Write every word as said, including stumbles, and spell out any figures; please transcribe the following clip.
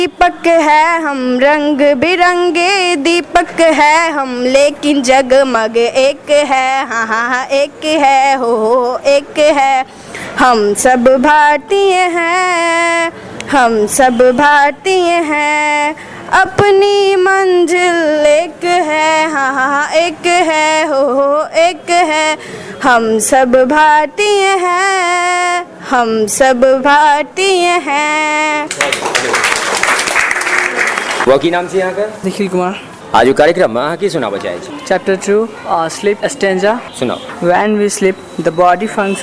दीपक है हम, रंग बिरंगे दीपक है हम, लेकिन जगमग एक है, हाँ हाँ हाँ एक है, हो हो एक है। हम सब भारतीय हैं, हम सब भारतीय हैं, अपनी मंजिल एक है, हाँ हाँ हाँ एक है, हो हो एक है। हम सब भारतीय हैं, हम सब भारतीय हैं। वो की नाम से यहाँ का निखिल कुमार। आज कार्यक्रम में की सुना बचाए चैप्टर टू स्लीप स्टेंजा। सुनाओ। When we sleep, the body functions